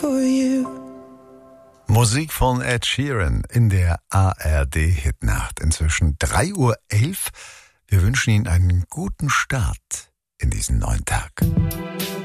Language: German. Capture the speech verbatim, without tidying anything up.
Musik von Ed Sheeran in der A R D-Hitnacht. Inzwischen drei Uhr elf. Wir wünschen Ihnen einen guten Start in diesen neuen Tag.